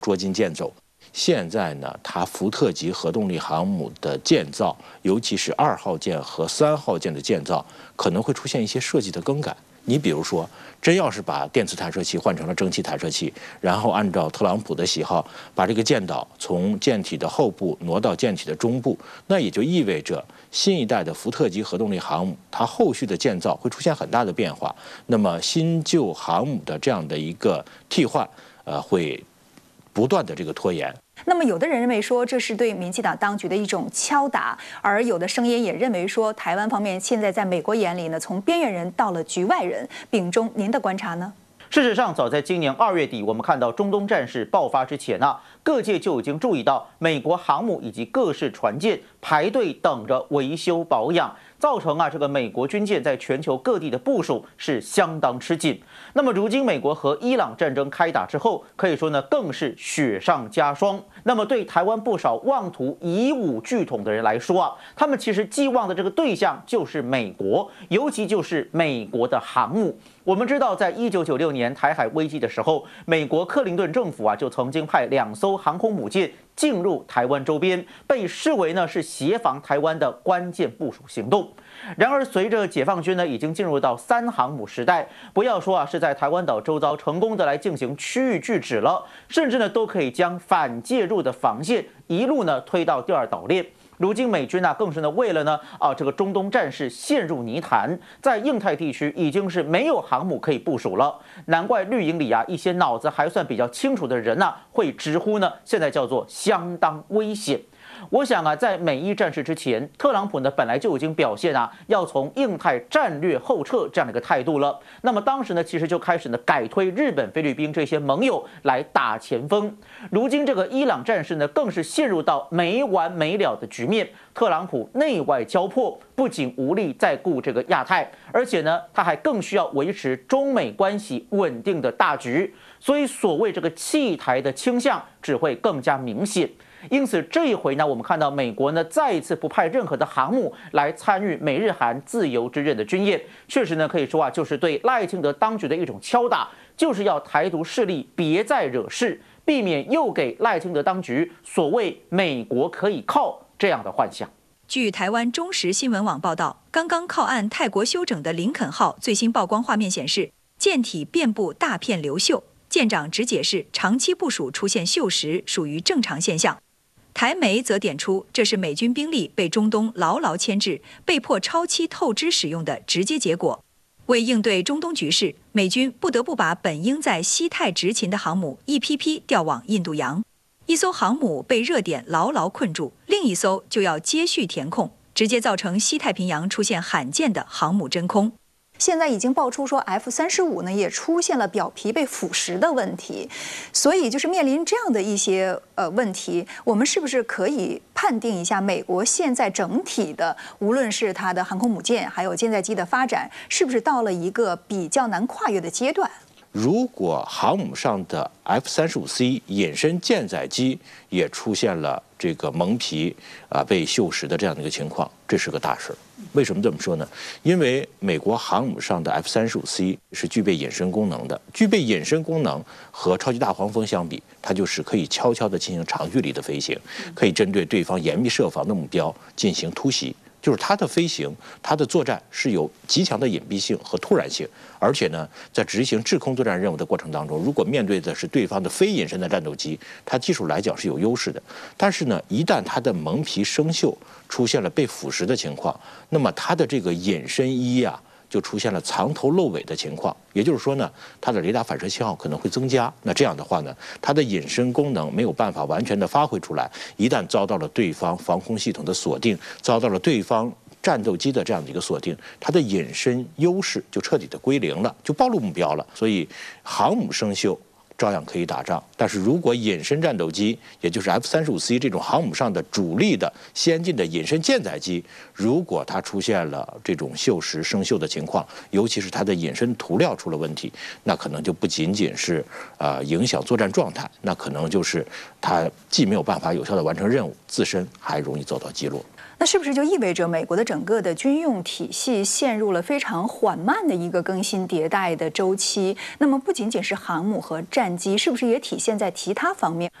捉襟见肘。现在呢，它福特级核动力航母的建造，尤其是2号舰和3号舰的建造，可能会出现一些设计的更改。你比如说，真要是把电磁弹射器换成了蒸汽弹射器，然后按照特朗普的喜好，把这个舰岛从舰体的后部挪到舰体的中部，那也就意味着新一代的福特级核动力航母，它后续的建造会出现很大的变化。那么新旧航母的这样的一个替换，会不断的这个拖延。 那么，有的人认为说这是对民进党当局的一种敲打，而有的声音也认为说，台湾方面现在在美国眼里呢，从边缘人到了局外人。秉忠，您的观察呢？ 事实上，早在今年2月底，我们看到中东战事爆发之前啊，各界就已经注意到美国航母以及各式船舰排队等着维修保养，造成这个美国军舰在全球各地的部署是相当吃紧。那么如今美国和伊朗战争开打之后，可以说呢更是雪上加霜。那么对台湾不少妄图以武拒统的人来说啊，他们其实寄望的这个对象就是美国，尤其就是美国的航母。我们知道，在1996年台海危机的时候，美国克林顿政府就曾经派2艘航空母舰进入台湾周边，被视为呢是协防台湾的关键部署行动。然而，随着解放军呢已经进入到3航母时代，不要说是在台湾岛周遭成功的来进行区域拒止了，甚至呢都可以将反介入的防线一路呢推到第2岛链。如今美军更是呢为了呢这个中东战事陷入泥潭，在印太地区已经是没有航母可以部署了。难怪绿营里一些脑子还算比较清楚的人会直呼呢现在叫做相当危险。我想在美伊战事之前，特朗普呢本来就已经表现要从印太战略后撤这样的一个态度了。那么当时呢，其实就开始呢改推日本、菲律宾这些盟友来打前锋。如今这个伊朗战事呢，更是陷入到没完没了的局面。特朗普内外交迫，不仅无力再顾这个亚太，而且呢，他还更需要维持中美关系稳定的大局。所以，所谓这个弃台的倾向只会更加明显。因此，这一回呢，我们看到美国呢再一次不派任何的航母来参与美日韩自由之刃的军演，确实呢可以说就是对赖清德当局的一种敲打，就是要台独势力别再惹事，避免又给赖清德当局所谓美国可以靠这样的幻想。 据台湾中时新闻网报道，刚刚靠岸泰国休整的林肯号最新曝光画面显示，舰体遍布大片流锈，舰长只解释长期部署出现锈蚀属于正常现象。台媒则点出，这是美军兵力被中东牢牢牵制，被迫超期透支使用的直接结果。为应对中东局势，美军不得不把本应在西太执勤的航母一批批调往印度洋。一艘航母被热点牢牢困住，另一艘就要接续填空，直接造成西太平洋出现罕见的航母真空。现在已经爆出说 F-35呢也出现了表皮被腐蚀的问题，所以就是面临这样的一些问题，我们是不是可以判定一下美国现在整体的，无论是它的航空母舰还有舰载机的发展，是不是到了一个比较难跨越的阶段？ 如果航母上的 F-35C 隐身舰载机也出现了这个蒙皮被锈蚀的这样的一个情况，这是个大事。为什么这么说呢？因为美国航母上的 F-35C 是具备隐身功能的，具备隐身功能和超级大黄蜂相比，它就是可以悄悄地进行长距离的飞行，可以针对对方严密设防的目标进行突袭。就是它的飞行，它的作战是有极强的隐蔽性和突然性，而且呢，在执行制空作战任务的过程当中，如果面对的是对方的非隐身的战斗机，它技术来讲是有优势的。但是呢，一旦它的蒙皮生锈，出现了被腐蚀的情况，那么它的这个隐身衣就出现了藏头露尾的情况，也就是说呢，它的雷达反射信号可能会增加。那这样的话呢，它的隐身功能没有办法完全的发挥出来。一旦遭到了对方防空系统的锁定，遭到了对方战斗机的这样的一个锁定，它的隐身优势就彻底的归零了，就暴露目标了。所以航母生锈照样可以打仗，但是如果隐身战斗机，也就是 F-35C 这种航母上的主力的先进的隐身舰载机，如果它出现了这种锈蚀生锈的情况，尤其是它的隐身涂料出了问题，那可能就不仅仅是影响作战状态，那可能就是它既没有办法有效的完成任务，自身还容易遭到击落。 那是不是就意味着美国的整个的军用体系陷入了非常缓慢的一个更新迭代的周期？那么不仅仅是航母和战机，是不是也体现在其他方面？